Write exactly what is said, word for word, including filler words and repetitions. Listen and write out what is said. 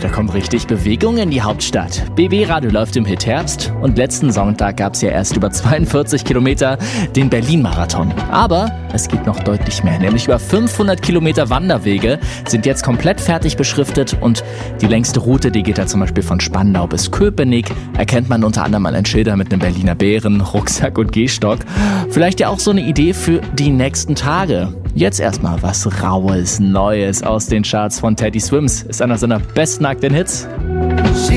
da kommt richtig Bewegung in die Hauptstadt. B B Radio läuft im Hit Herbst und letzten Sonntag gab es ja erst über zweiundvierzig Kilometer den Berlin-Marathon. Aber es gibt noch deutlich mehr, nämlich über fünfhundert Kilometer Wanderwege sind jetzt komplett fertig beschriftet und die längste Route, die geht da zum Beispiel von Spandau bis Köpenick. Erkennt man unter anderem an den Schildern mit einem Berliner Bären, Rucksack und Gehstock. Vielleicht ja auch so eine Idee für die nächsten Tage. Jetzt erstmal was Raues, Neues aus den Charts von Teddy Swims. Ist einer seiner besten aktuellen Hits.